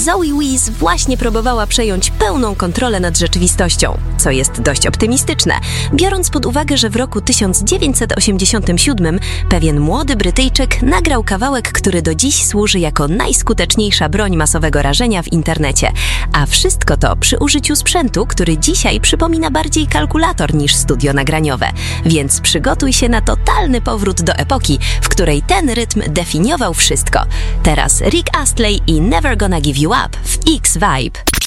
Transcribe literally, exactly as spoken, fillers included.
Zoe Wees właśnie próbowała przejąć pełną kontrolę nad rzeczywistością, co jest dość optymistyczne, biorąc pod uwagę, że w roku tysiąc dziewięćset osiemdziesiątym siódmym pewien młody Brytyjczyk nagrał kawałek, który do dziś służy jako najskuteczniejsza broń masowego rażenia w internecie. A wszystko to przy użyciu sprzętu, który dzisiaj przypomina bardziej kalkulator niż studio nagraniowe. Więc przygotuj się na totalny powrót do epoki, w której ten rytm definiował wszystko. Teraz Rick Astley i Never Gonna Give You Up w X-Vibe.